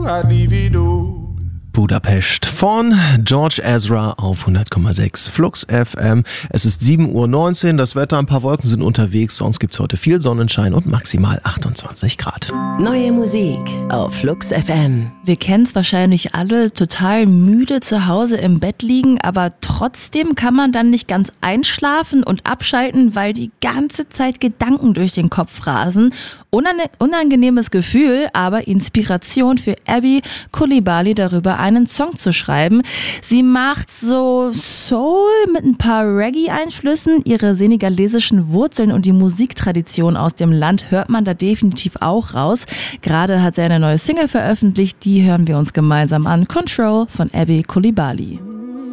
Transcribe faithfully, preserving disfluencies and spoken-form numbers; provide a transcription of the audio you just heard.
I divido. Budapest von George Ezra auf hundert Komma sechs Flux F M. Es ist sieben Uhr neunzehn, das Wetter, ein paar Wolken sind unterwegs, sonst gibt es heute viel Sonnenschein und maximal achtundzwanzig Grad. Neue Musik auf Flux F M. Wir kennen es wahrscheinlich alle, total müde zu Hause im Bett liegen, aber trotzdem kann man dann nicht ganz einschlafen und abschalten, weil die ganze Zeit Gedanken durch den Kopf rasen. Unane- unangenehmes Gefühl, aber Inspiration für Abby Coulibaly, darüber einen Song zu schreiben. Sie macht so Soul mit ein paar Reggae-Einflüssen. Ihre senegalesischen Wurzeln und die Musiktradition aus dem Land hört man da definitiv auch raus. Gerade hat sie eine neue Single veröffentlicht, die hören wir uns gemeinsam an. Control von Abby Coulibaly.